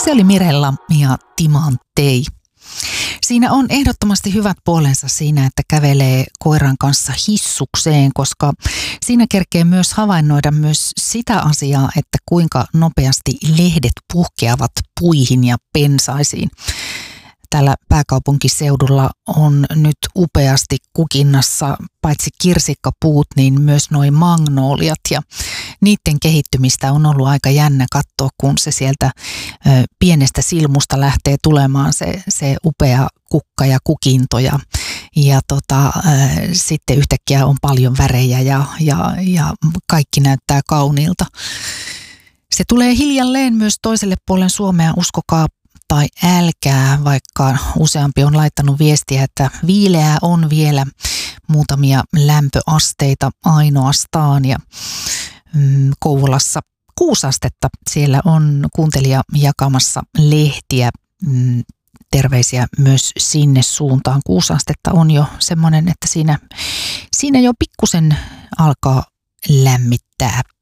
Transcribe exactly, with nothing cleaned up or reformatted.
Se oli Mirella ja Timantei. Siinä on ehdottomasti hyvät puolensa siinä, että kävelee koiran kanssa hissukseen, koska siinä kerkee myös havainnoida myös sitä asiaa, että kuinka nopeasti lehdet puhkeavat puihin ja pensaisiin. Täällä pääkaupunkiseudulla on nyt upeasti kukinnassa paitsi kirsikkapuut, niin myös noi magnoliat, ja niiden kehittymistä on ollut aika jännä katsoa, kun se sieltä ö, pienestä silmusta lähtee tulemaan se, se upea kukka ja kukinto, ja, ja tota, ö, sitten yhtäkkiä on paljon värejä ja, ja, ja kaikki näyttää kauniilta. Se tulee hiljalleen myös toiselle puolen Suomea, uskokaa tai älkää, vaikka useampi on laittanut viestiä, että viileää on vielä, muutamia lämpöasteita ainoastaan, ja mm, Kouvolassa kuusi astetta. Siellä on kuuntelija jakamassa lehtiä. Mm, terveisiä myös sinne suuntaan. Kuusi astetta on jo semmoinen, että siinä, siinä jo pikkusen alkaa lämmittää.